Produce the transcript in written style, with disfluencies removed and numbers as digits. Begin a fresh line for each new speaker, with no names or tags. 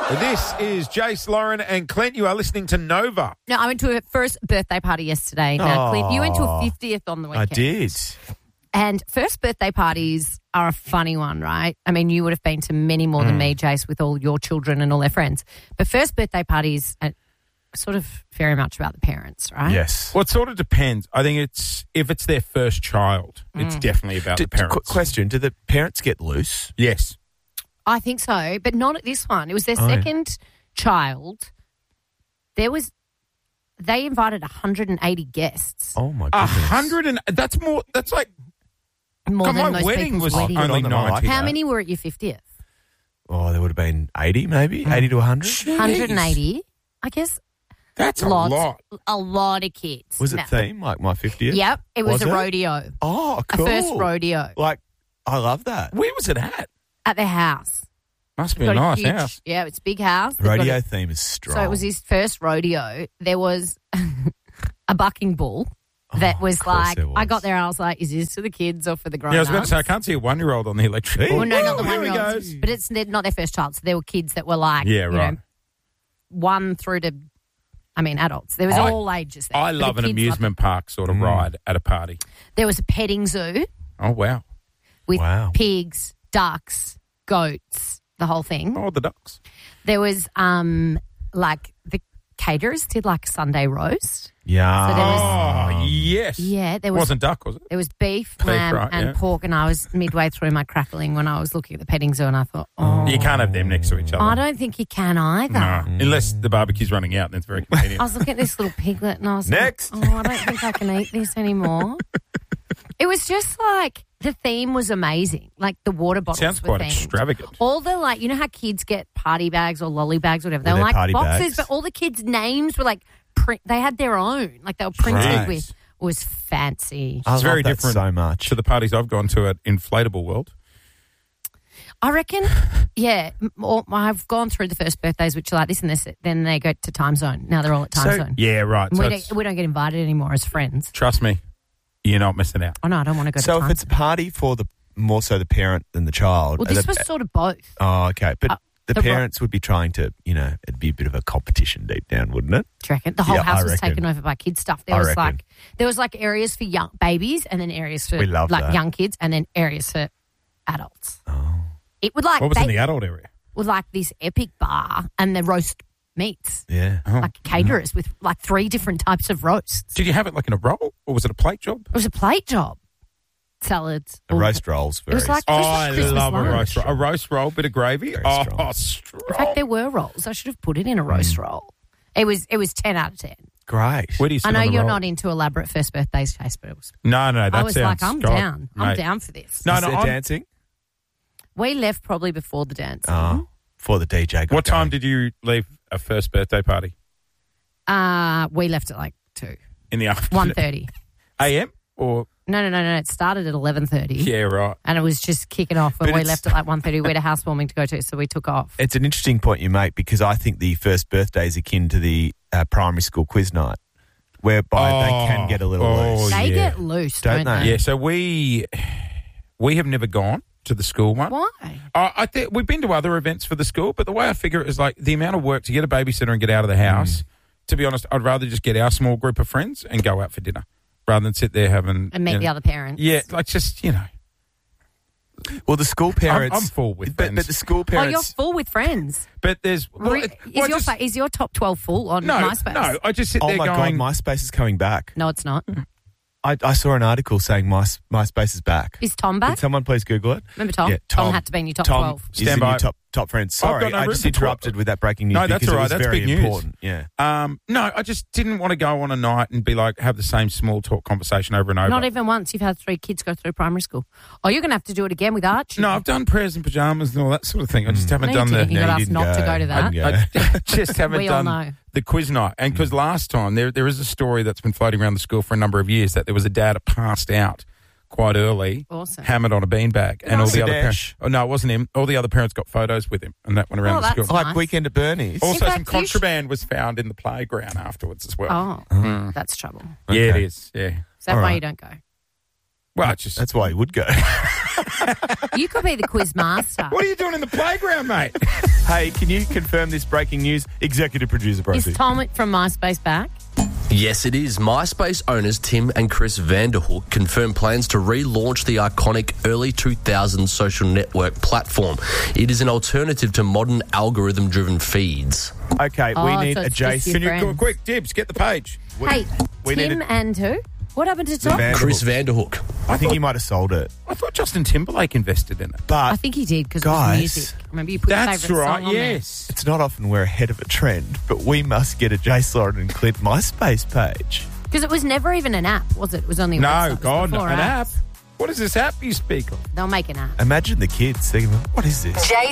This is Jace, Lauren and Clint. You are listening to Nova.
No, I went to a first birthday party yesterday. Now, Clint, you went to a 50th on the weekend.
I did.
And first birthday parties are a funny one, right? I mean, you would have been to many more than me, Jace, with all your children and all their friends. But first birthday parties are sort of very much about the parents, right?
Yes.
Well, it sort of depends. I think if it's their first child, it's definitely about the parents.
Question, do the parents get loose?
Yes.
I think so, but not at this one. It was their second child. They invited 180 guests.
Oh, my goodness.
That's like,
More than
my
most
wedding
people's
was
weddings.
only
Not that I like
90.
How many were at your 50th?
Oh, there would have been 80 maybe, 80 to 100.
180, I guess.
That's a
Lots,
lot.
a lot of kids.
Was it theme, like my 50th?
Yep, it was a
it?
rodeo.
Oh, cool.
A first rodeo
Like, I love that.
Where was it at?
at their house.
Must be
Got
a nice
huge,
house.
Yeah, it's a big house. They've got
Rodeo
a-
theme is strong.
So it was his first rodeo. There was a bucking bull that was
of course
like,
there was.
I got there and I was like, is this for the kids or for the grown-ups?
Yeah, I was about to say, I can't see a 1-year-old on the electric.
Hey.
Well, no, not the
Here he
1-year-olds.
goes.
But it's not their first child. So there were kids that were like,
Yeah, right.
1 through to, adults. There was all ages there.
I
But
love
the
an
kids loved
amusement park sort of ride at a party.
it. There was a petting zoo
Oh, wow.
with
Wow.
pigs, ducks, goats, the whole thing.
Oh, the ducks.
There was like the caterers did like a Sunday roast.
Yeah.
So there was
Oh, yes.
Yeah, there was
Wasn't duck, was it?
there was beef, lamb,
right,
and
yeah.
pork, and I was midway through my crackling when I was looking at the petting zoo, and I thought, oh,
You can't have them next to each other.
I don't think you can either.
No, unless the barbecue's running out, then it's very convenient.
I was looking at this little piglet, and I was
Next.
like, oh, I don't think I can eat this anymore. It was just like the theme was amazing, like the water bottles.
Sounds
were
quite
themed.
extravagant.
All the like, you know how kids get party bags or lolly bags or whatever. They
Yeah,
were
they're
like
party
boxes,
bags.
but all the kids' names were like they had their own, like they were printed
Right.
with. It was fancy.
I
It's
love
very
that
different
so much.
to the parties I've gone to at Inflatable World.
I reckon, yeah. I've gone through the first birthdays, which are like this and this. Then they go to Time Zone. Now they're all at Time Zone.
Yeah, right.
And
So
we don't get invited anymore as friends.
trust me, you're not missing out.
Oh no, I don't want to go to
So
Time
if it's a party for the more so the parent than the child.
Well, this was sort of both.
Oh, okay. But the
the-
parents would be trying to, it'd be a bit of a competition deep down, wouldn't it?
Do you reckon? The whole
Yeah,
house
I
was
reckon.
taken over by kids stuff.
I reckon.
There was like areas for young babies and then areas for
We love
like
that.
young kids and then areas for adults.
Oh.
It would like
What was in the adult area?
with like this epic bar and the roast meats.
Yeah.
Oh.
Like caterers with like 3 different types of roasts.
Did you have it like in a roll or was it a plate job?
It was a plate job. Salads.
The roast rolls
It was
very
like
Oh,
Christmas-
I
Christmas
love a
lunch.
roast roll. A roast roll, bit of gravy.
Very
Oh,
strong.
strong.
In fact, there were rolls. I should have put it in a roast roll. It was 10 out of 10.
great.
Where do you sit
I know
on the
you're
roll?
not into elaborate first birthdays, Chase, but it was.
No, that
I was
sounds...
like, I'm
God,
down. I'm
mate.
down for this.
No,
Is
no,
there
I'm-
dancing?
We left probably before the dance.
For the DJ. got
What time
going.
did you leave a first birthday party?
We left at like 2.
In the afternoon?
1:30.
AM or...
No. It started at 11:30.
Yeah, right.
And it was just kicking off, and
But
we
it's-
left at like 1:30. We had a housewarming to go to, so we took off.
It's an interesting point you make because I think the first birthday is akin to the primary school quiz night, whereby they can get a little loose.
They
yeah.
get loose, don't
Don't
they?
they?
Yeah, so we have never gone to the school one.
Why?
I think we've been to other events for the school, but the way I figure it is like the amount of work to get a babysitter and get out of the house. To be honest, I'd rather just get our small group of friends and go out for dinner rather than sit there having...
And meet the other parents.
Yeah, like just,
Well, the school parents.
I'm full with
but
friends.
the school
Oh,
parents.
you're full with friends.
But there's...
Is your top 12 full on
no,
MySpace?
No, I just sit
Oh
there
my
going...
God, MySpace is coming back.
No, it's not.
I saw an article saying MySpace is back.
Is Tom
Can
back?
someone please Google it?
Remember Tom?
Yeah,
Tom had to be in your top
Tom
12.
is
Stand
in
by.
your top friends. Sorry,
got no
I
room
just
for
interrupted with that breaking news.
No, that's
because
all right.
it was
That's
very
big news.
important. Yeah.
No, I just didn't want to go on a night and be like, have the same small talk conversation over and over.
Not even once. You've had 3 kids go through primary school. Oh, you're going to have to do it again with Archie.
No, I've done prayers and pajamas and all that sort of thing. I just haven't
No, you
done
didn't.
the...
You got
No,
us
didn't
not to go to that.
I-
I just haven't
We all
done
know.
the quiz night. And because last time, there is a story that's been floating around the school for a number of years that there was a dad that passed out quite early,
Awesome.
hammered on a beanbag. And all the other
Sadesh.
parents... Oh, no, it wasn't him. All the other parents got photos with him, and that went around
Oh,
the school.
that's
Like
nice.
Weekend at Bernie's.
Also,
In
some
fact, you
contraband was found in the playground afterwards as well.
Oh, that's trouble.
Yeah, it
Okay.
is. Yeah.
Is that
All
why
right.
you don't go?
Well, it's just...
That's why he would go.
You could be the quiz master.
What are you doing in the playground, mate?
Hey, can you confirm this breaking news? Executive producer,
Is
Brophy.
Tom from MySpace back?
Yes, it is. MySpace owners Tim and Chris Vanderhook confirmed plans to relaunch the iconic early 2000s social network platform. It is an alternative to modern algorithm-driven feeds.
Okay,
Oh,
we need
so
a
it's just
Jason.
your
Can you go
friends.
quick, Dibs, get the page.
Hey,
we
Tim
need a-
and who? What happened to Tom?
Vanderhook.
Chris Vanderhook.
I think he might have sold it.
I thought Justin Timberlake invested in it.
But
I think he did because it was
guys,
music. Remember you put your
That's
favourite
right,
song on there.
yes.
it's not often we're ahead of a trend, but we must get a Jace Lauren and Clint MySpace page.
Because it was never even an app, was it? It was only a
No,
website.
God, no.
Before
An
apps.
app? What is this app you speak of?
They'll make an app.
Imagine the kids thinking, what is this?